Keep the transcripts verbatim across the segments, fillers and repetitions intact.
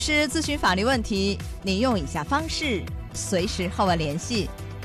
是咨询法律问题，您用以下方式随时和我联系。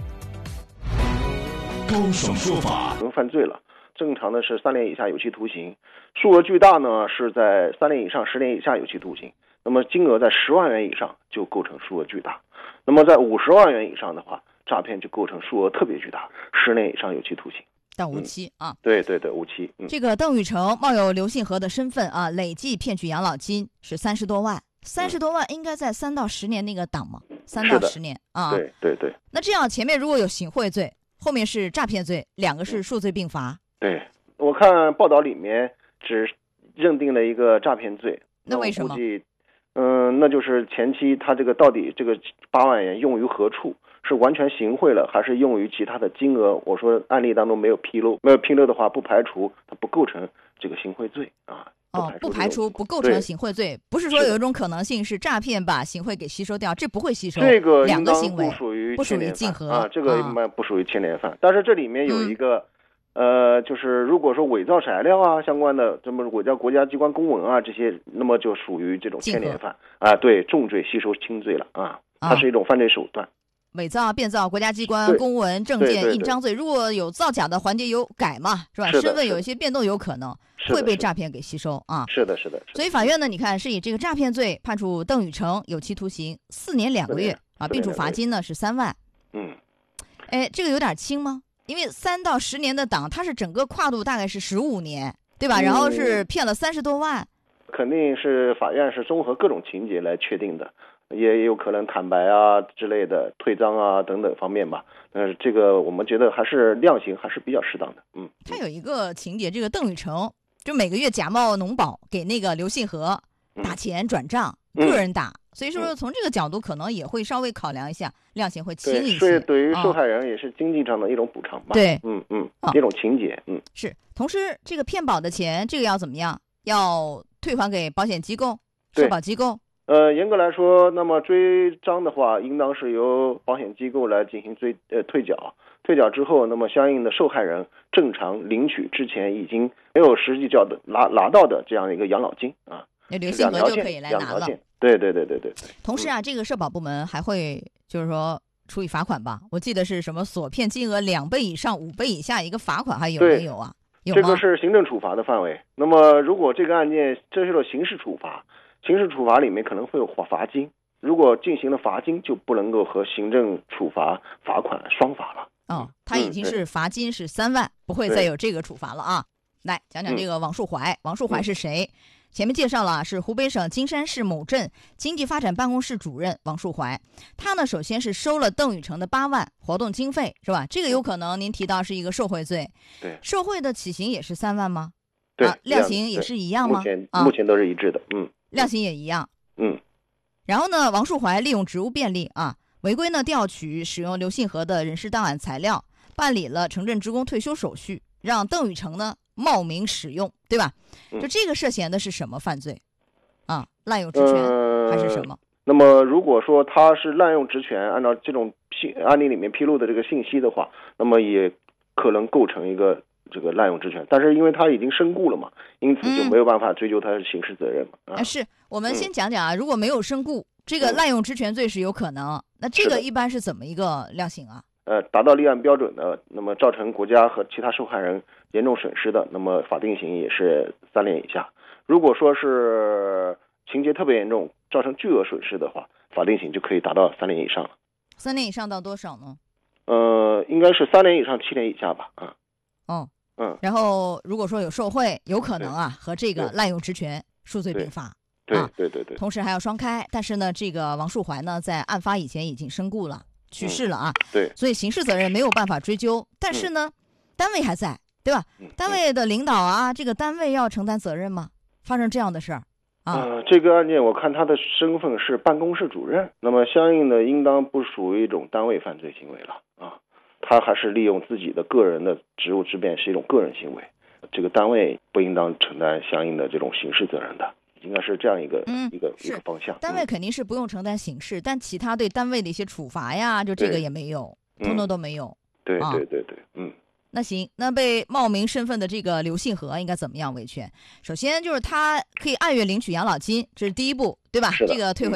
高爽说法， 犯罪了，正常的是三年以下有期徒刑，数额巨大呢是在三年以上十年以下有期徒刑，那么金额在十万元以上就构成数额巨大，那么在五十万元以上的话，诈骗就构成数额特别巨大，十年以上有期徒刑。 到无期、嗯、啊， 对对对，无期、嗯。 这个邓宇成冒有刘信和的身份啊，累计骗取养老金是三十多万，三十多万应该在三到十年那个档吗？三到十年啊， 对对对。 那这样前面如果有行贿罪，后面是诈骗罪，两个是数罪并罚。 对，我看报道里面只认定了一个诈骗罪， 那为什么？ 嗯、呃，那就是前期他这个到底这个八万元用于何处？是完全行贿了，还是用于其他的金额？我说案例当中没有披露，没有披露的话，不排除它不构成这个行贿罪啊。 哦，不排除不构成行贿罪，不是说有一种可能性是诈骗把行贿给吸收掉，这不会吸收。 这个两个行为不属于不属于竞合啊，这个不属于牵连犯。但是这里面有一个、嗯、呃，就是如果说伪造材料啊相关的，这么伪造国家机关公文啊这些，那么就属于这种牵连犯啊，对，重罪吸收轻罪了啊，它是一种犯罪手段。 伪造、变造国家机关公文、证件、印章罪，如果有造假的环节有改嘛，是吧？ 是身份有一些变动，有可能会被诈骗给吸收啊。 是的，是的。 所以法院呢，你看是以这个诈骗罪判处邓宇成有期徒刑四年两个月啊，并处罚金呢是三万。 嗯， 哎，这个有点轻吗？因为三到十年的档，它是整个跨度大概是十五年，对吧？然后是骗了三十多万， 肯定是法院是综合各种情节来确定的。也有可能坦白啊之类的，退赃啊等等方面吧。但是这个我们觉得还是量刑还是比较适当的。嗯， 他有一个情节，这个邓宇成就每个月假冒农保给那个刘信和打钱转账， 嗯、 个人打，所以说从这个角度可能也会稍微考量一下，量刑会轻一些。 所以对于受害人也是经济上的一种补偿吧。 对、 哦，嗯嗯， 哦、 一种情节。嗯， 是。同时，这个骗保的钱，这个要怎么样？要退还给保险机构、社保机构。 呃，严格来说，那么追赃的话，应当是由保险机构来进行追呃退缴。退缴之后，那么相应的受害人正常领取之前已经没有实际交的拿拿到的这样一个养老金啊。 那刘信和就可以来拿了。 对对对对对。 同时啊，嗯、这个社保部门还会就是说处以罚款吧？我记得是什么所骗金额两倍以上五倍以下一个罚款，还有没有啊？有吗？ 这个是行政处罚的范围。那么如果这个案件涉及到刑事处罚。刑事处罚里面可能会有罚金，如果进行了罚金，就不能够和行政处罚罚款双罚了。 哦，他已经是罚金是三万、嗯，不会再有这个处罚了啊。来讲讲这个王树怀，嗯、王树怀是谁？嗯、前面介绍了，是湖北省金山市某镇经济发展办公室主任王树怀。他呢，首先是收了邓宇成的八万活动经费，是吧？这个有可能您提到是一个受贿罪。 对， 受贿的起刑也是三万吗？ 对， 啊、量刑也是一样吗？ 目前、啊、目前都是一致的，嗯。 量刑也一样， 嗯， 然后呢，王树怀利用职务便利啊，违规呢调取使用刘信和的人事档案材料，办理了城镇职工退休手续，让邓宇成呢冒名使用，对吧？就这个涉嫌的是什么犯罪？啊，滥用职权、呃、还是什么？ 那么如果说他是滥用职权，按照这种案例里面披露的这个信息的话，那么也可能构成一个。这个滥用职权，但是因为他已经身故了嘛，因此就没有办法追究他的刑事责任嘛。 嗯、啊，是我们先讲讲啊，嗯、如果没有身故，这个滥用职权罪是有可能。嗯、那这个一般是怎么一个量刑啊？ 呃，达到立案标准的，那么造成国家和其他受害人严重损失的，那么法定刑也是三年以下。如果说是情节特别严重，造成巨额损失的话，法定刑就可以达到三年以上了。 三年以上到多少呢？ 呃，应该是三年以上七年以下吧。啊。 哦。 嗯， 然后如果说有受贿，有可能啊和这个滥用职权数罪并罚， 对啊， 对对对。 同时还要双开，但是呢，这个王树怀呢在案发以前已经身故了，去世了啊， 嗯、对， 所以刑事责任没有办法追究，但是呢，嗯、单位还在，对吧？ 嗯、 单位的领导啊，这个单位要承担责任吗？发生这样的事儿啊、 呃？这个案件我看他的身份是办公室主任，那么相应的应当不属于一种单位犯罪行为了啊。他还是利用自己的个人的职务之便，是一种个人行为，这个单位不应当承担相应的这种刑事责任的，应该是这样一个、 嗯、 一个一个方向。 单位肯定是不用承担刑事，嗯、但其他对单位的一些处罚呀，就这个也没有，通通都没有。 对啊、 对对对，嗯。 那行，那被冒名身份的这个刘信和应该怎么样维权？首先就是他可以按月领取养老金，这是第一步，对对吧？ 是的这个退回。